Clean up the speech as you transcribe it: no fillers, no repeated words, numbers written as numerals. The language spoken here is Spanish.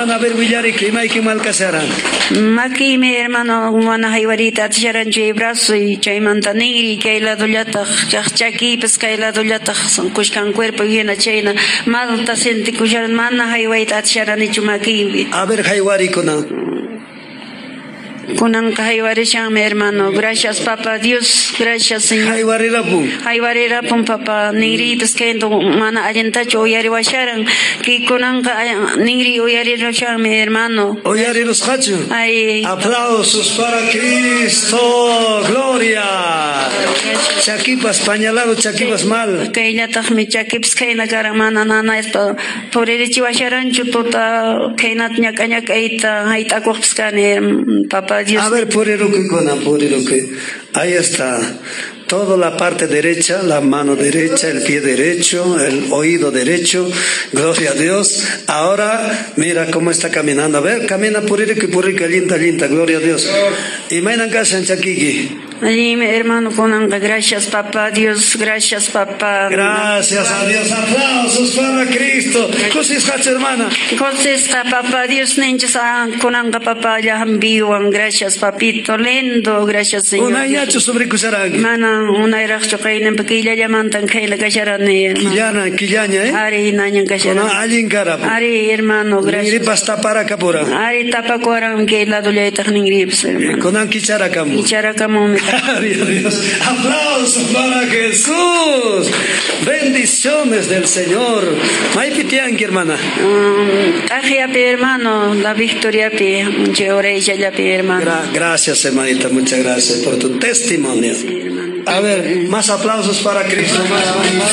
hermana, a ver, Villariki, Maiki Malcasara. Maki, mi hermano, Juana Jaivarita, Tisharan Chay brazo y Chay Mantaniri, Kaila Dulata, Chaki, Pescaila Dulata, son Kushkan cuerpo y una chayna, Malta Senti Kusharan Mana Jaivaita, Tisharan y Chumaki. A ver, Jaivarikuna. Kunan Jaivarishan, mi hermano, gracias, Papa, Dios, gracias, Señor. Jaivarirapun. Jaivarirapun, Papa, Niri, Pesquendo, Mana Allentacho, Oyari Washaran, que Kunan Niri, Oyari Roshan, mi hermano. Oyari los Hachu. Ay. Aplausos para Cristo, gloria. Chaquipas, pañalado, chaquipas mal. Kailata mi chakips kaina karamana nana esto por el chihuasharan chutota kainat ñakaña kaita haita koxkane Papa Dios. A ver, por el que ahí está. Toda la parte derecha, la mano derecha, el pie derecho, el oído derecho, gloria a Dios. Ahora, mira cómo está caminando. A ver, camina por el que linda, gloria a Dios. Y mainan casa chaquiqui. Allí, mi hermano, gracias, Papá Dios, gracias, Papá. Gracias a Dios, aplausos para Cristo. ¿Cómo estás, hermana? ¿Cómo está, Papá Dios? Ninjas, conanga, Papá, ya han gracias, Papito, lindo, gracias, Señor. Una yacho sobre Kusarang. Mana, una iracho kainen, pequilla llamantan, kaila kasharane. Quillana, ¿eh? Ari, nañan kasharane. Una alin carap. Ari, hermano, gracias. Miri pasta para capura. Ari, tapa coram, que la doleita, ningrips, hermano. Conan kicharacamu. Kicharacamu, Dios. Aplausos para Jesús. Bendiciones del Señor. Maipitianki, hermana. Hermano, la victoria, hermano. Gracias, hermanita, muchas gracias por tu testimonio. A ver, más aplausos para Cristo.